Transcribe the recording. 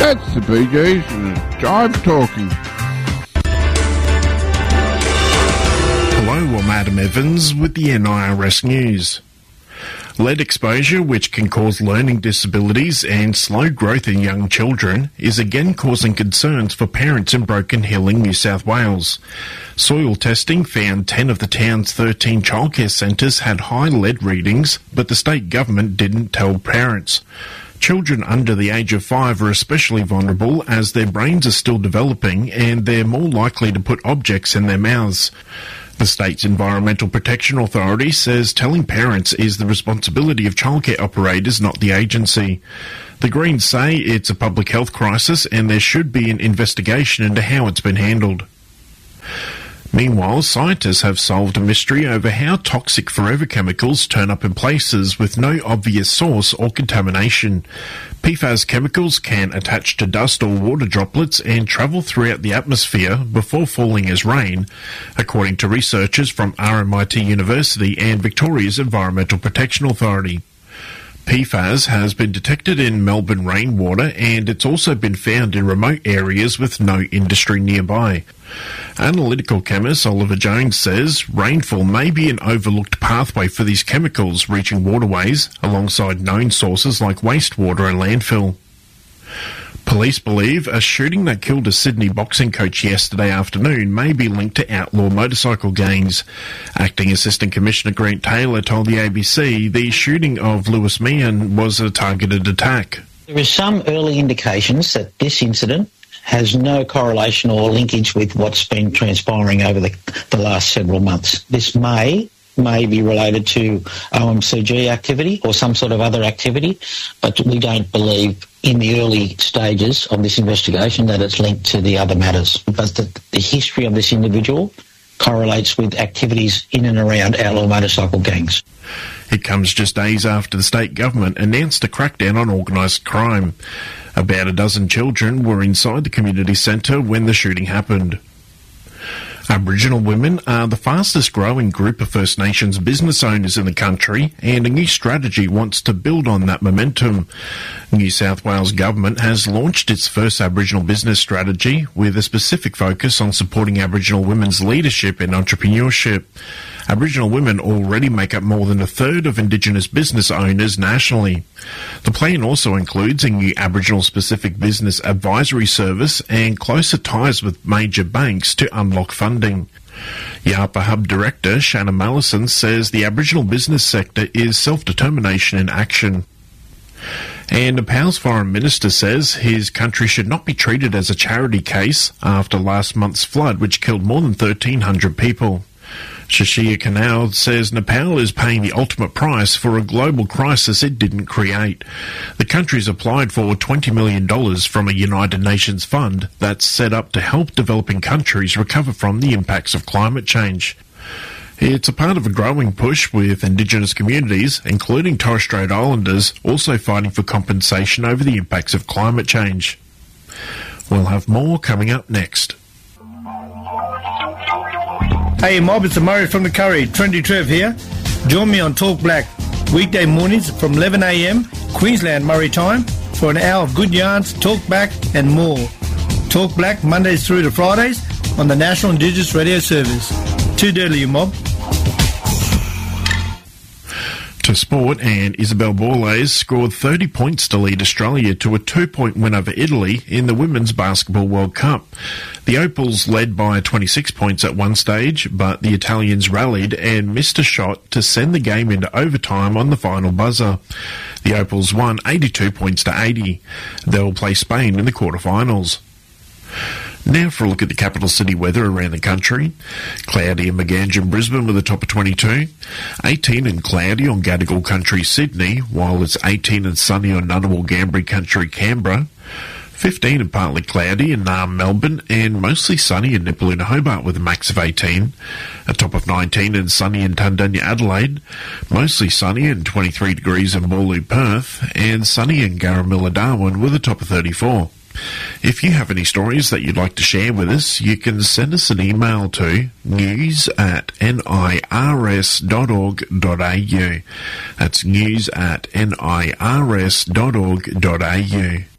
That's the BJs and Jive talking. Hello, I'm Adam Evans with the NIRS News. Lead exposure, which can cause learning disabilities and slow growth in young children, is again causing concerns for parents in Broken Hill in New South Wales. Soil testing found 10 of the town's 13 childcare centres had high lead readings, but the state government didn't tell parents. Children under the age of 5 are especially vulnerable as their brains are still developing and they're more likely to put objects in their mouths. The state's Environmental Protection Authority says telling parents is the responsibility of childcare operators, not the agency. The Greens say it's a public health crisis and there should be an investigation into how it's been handled. Meanwhile, scientists have solved a mystery over how toxic forever chemicals turn up in places with no obvious source or contamination. PFAS chemicals can attach to dust or water droplets and travel throughout the atmosphere before falling as rain, according to researchers from RMIT University and Victoria's Environmental Protection Authority. PFAS has been detected in Melbourne rainwater and it's also been found in remote areas with no industry nearby. Analytical chemist Oliver Jones says rainfall may be an overlooked pathway for these chemicals reaching waterways alongside known sources like wastewater and landfill. Police believe a shooting that killed a Sydney boxing coach yesterday afternoon may be linked to outlaw motorcycle gangs. Acting Assistant Commissioner Grant Taylor told the ABC the shooting of Lewis Meehan was a targeted attack. There is some early indications that this incident has no correlation or linkage with what's been transpiring over the last several months. This may be related to OMCG activity or some sort of other activity, but we don't believe in the early stages of this investigation that it's linked to the other matters. But the history of this individual correlates with activities in and around outlaw motorcycle gangs. It comes just days after the state government announced a crackdown on organised crime. About a dozen children were inside the community centre when the shooting happened. Aboriginal women are the fastest growing group of First Nations business owners in the country, and a new strategy wants to build on that momentum. New South Wales Government has launched its first Aboriginal business strategy with a specific focus on supporting Aboriginal women's leadership and entrepreneurship. Aboriginal women already make up more than a third of Indigenous business owners nationally. The plan also includes a new Aboriginal-specific business advisory service and closer ties with major banks to unlock funding. Yapa Hub Director Shannon Mallison says the Aboriginal business sector is self-determination in action. And Nepal's foreign minister says his country should not be treated as a charity case after last month's flood which killed more than 1,300 people. Shashia Kanal says Nepal is paying the ultimate price for a global crisis it didn't create. The country's applied for $20 million from a United Nations fund that's set up to help developing countries recover from the impacts of climate change. It's a part of a growing push with Indigenous communities, including Torres Strait Islanders, also fighting for compensation over the impacts of climate change. We'll have more coming up next. Hey mob, it's Murray from the Curry, Trendy Trev here. Join me on Talk Black, weekday mornings from 11 a.m, Queensland Murray time, for an hour of good yarns, talk back and more. Talk Black Mondays through to Fridays on the National Indigenous Radio Service. Too dirty, you mob. To sport, and Isabel Borlase scored 30 points to lead Australia to a 2-point win over Italy in the Women's Basketball World Cup. The Opals led by 26 points at one stage, but the Italians rallied and missed a shot to send the game into overtime on the final buzzer. The Opals won 82 points to 80. They'll play Spain in the quarterfinals. Now for a look at the capital city weather around the country. Cloudy and Maganjan, Brisbane with a top of 22. 18 and cloudy on Gadigal Country, Sydney, while it's 18 and sunny on Ngunnawal, Ngambri Country, Canberra. 15 and partly cloudy in Naarm, Melbourne, and mostly sunny in Nipaluna, Hobart with a max of 18. A top of 19 and sunny in Tundanya, Adelaide. Mostly sunny and 23 degrees in Boorloo, Perth, and sunny in Garramilla, Darwin with a top of 34. If you have any stories that you'd like to share with us, you can send us an email to news@nirs.org.au. That's news@nirs.org.au.